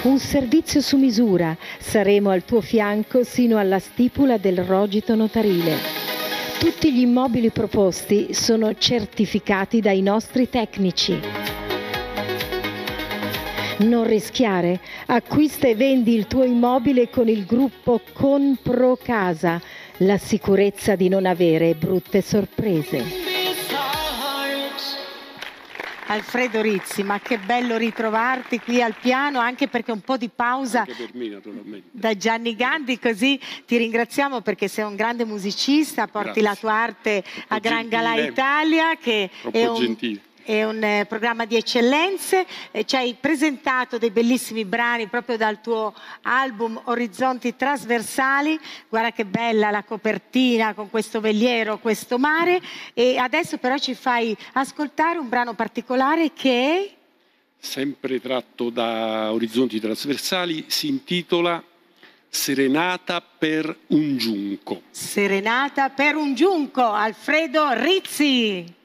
Un servizio su misura. Saremo al tuo fianco sino alla stipula del rogito notarile. Tutti gli immobili proposti sono certificati dai nostri tecnici. Non rischiare? Acquista e vendi il tuo immobile con il gruppo Comprocasa. La sicurezza di non avere brutte sorprese. Alfredo Rizzi, ma che bello ritrovarti qui al piano, anche perché un po' di pausa anche per me, naturalmente, da Gianni Gandhi, così ti ringraziamo perché sei un grande musicista, porti la tua arte a Gran Galà Italia, che è un programma di eccellenze. Ci hai presentato dei bellissimi brani proprio dal tuo album Orizzonti Trasversali. Guarda che bella la copertina con questo veliero, questo mare. E adesso però ci fai ascoltare un brano particolare che è... sempre tratto da Orizzonti Trasversali, si intitola Serenata per un giunco. Serenata per un giunco, Alfredo Rizzi.